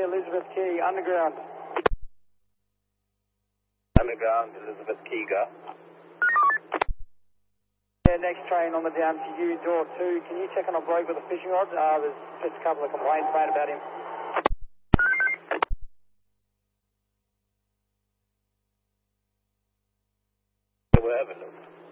Elizabeth Key, underground. Underground, Elizabeth Key, go. Yeah, next train on the down to you, door 2. Can you check on a bloke with a fishing rod? There's just a couple of complaints made about him. We're having them.